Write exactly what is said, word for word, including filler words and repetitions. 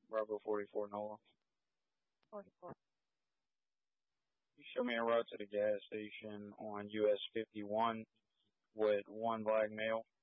Bravo forty-four Nola. forty-four. You show me a route to the gas station on U S fifty-one with one black male.